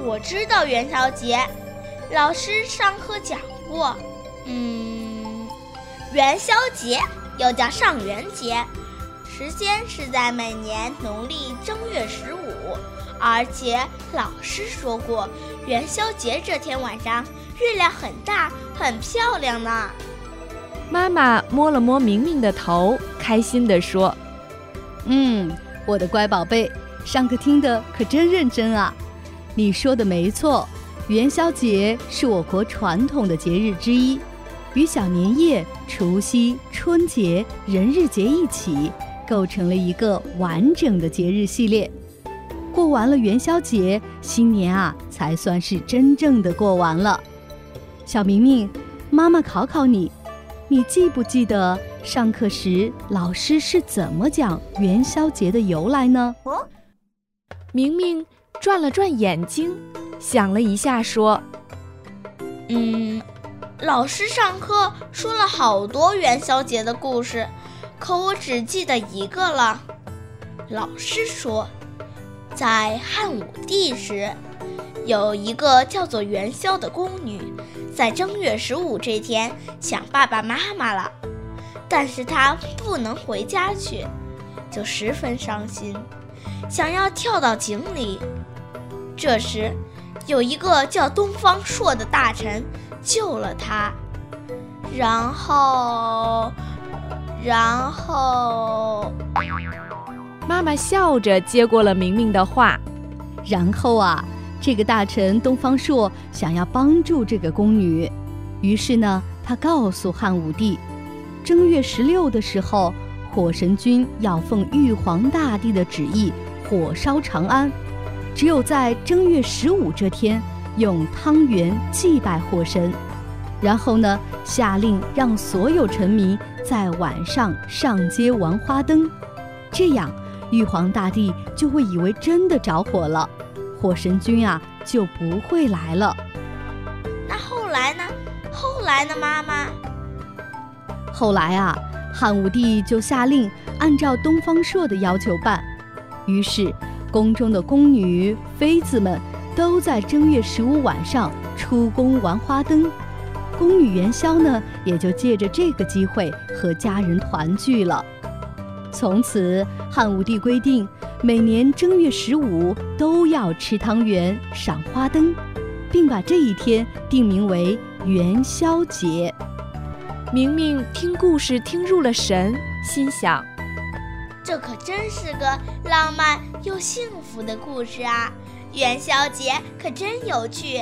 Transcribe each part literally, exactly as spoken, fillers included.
我知道元宵节，老师上课讲过。嗯，元宵节又叫上元节，时间是在每年农历正月十五，而且老师说过，元宵节这天晚上月亮很大，很漂亮呢。 妈妈摸了摸明明的头，开心地说： 嗯，我的乖宝贝，上课听得可真认真啊。你说的没错，元宵节是我国传统的节日之一，与小年夜、除夕、春节、人日节一起，构成了一个完整的节日系列。过完了元宵节，新年啊才算是真正的过完了。小明明，妈妈考考你，你记不记得上课时老师是怎么讲元宵节的由来呢？ 哦， 明明转了转眼睛，想了一下说： 嗯，老师上课说了好多元宵节的故事，可我只记得一个了。老师说，在汉武帝时，有一个叫做元宵的宫女，在正月十五这天想爸爸妈妈了，但是她不能回家去，就十分伤心，想要跳到井里。这时有一个叫东方朔的大臣救了她，然后然后妈妈笑着接过了明明的话。 然后啊，这个大臣东方朔想要帮助这个宫女，于是呢，他告诉汉武帝，正月十六的时候，火神君要奉玉皇大帝的旨意火烧长安，只有在正月十五这天用汤圆祭拜火神，然后呢，下令让所有臣民在晚上上街玩花灯，这样玉皇大帝就会以为真的着火了，火神君啊就不会来了。 那后来呢？后来呢，妈妈？ 后来啊，汉武帝就下令按照东方朔的要求办，于是宫中的宫女、妃子们都在正月十五晚上出宫玩花灯，宫女元宵呢，也就借着这个机会和家人团聚了。从此，汉武帝规定，每年正月十五都要吃汤圆、赏花灯，并把这一天定名为元宵节。 明明听故事听入了神，心想： 这可真是个浪漫又幸福的故事啊！元宵节可真有趣。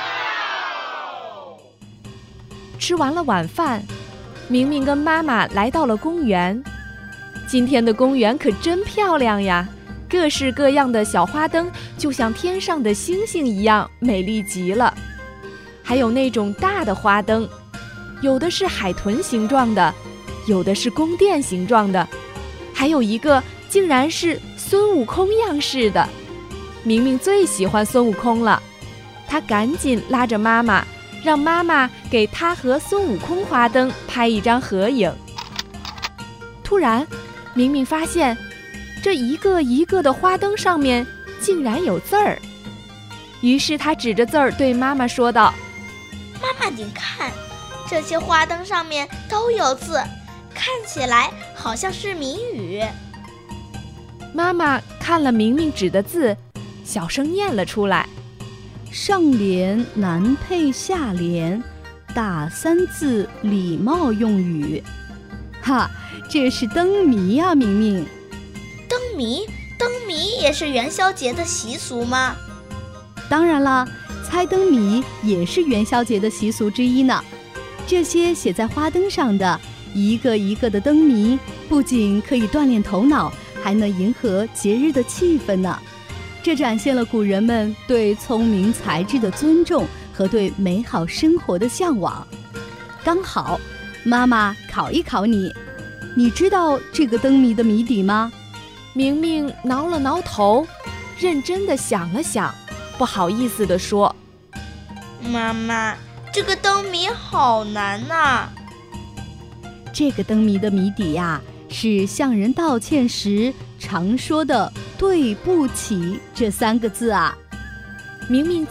吃完了晚饭，明明跟妈妈来到了公园。今天的公园可真漂亮呀，各式各样的小花灯就像天上的星星一样美丽极了。还有那种大的花灯，有的是海豚形状的，有的是宫殿形状的，还有一个竟然是孙悟空样式的。明明最喜欢孙悟空了，他赶紧拉着妈妈，让妈妈给他和孙悟空花灯拍一张合影。突然明明发现，这一个一个的花灯上面竟然有字儿，于是他指着字儿对妈妈说道： 妈妈你看，这些花灯上面都有字，看起来好像是谜语。 妈妈看了明明指的字，小声念了出来： 上联难配下联，打三字礼貌用语。哈，这是灯谜啊，明明。 灯谜？灯谜也是元宵节的习俗吗？ 当然啦，猜灯谜也是元宵节的习俗之一呢。这些写在花灯上的一个一个的灯谜，不仅可以锻炼头脑，还能迎合节日的气氛呢。这展现了古人们对聪明才智的尊重和对美好生活的向往。刚好，妈妈考一考你，你知道这个灯谜的谜底吗？ 明明挠了挠头，认真地想了想，不好意思地说： 妈妈，这个灯谜好难呐。 这个灯谜的谜底呀、啊，是向人道歉时常说的对不起这三个字啊。 明明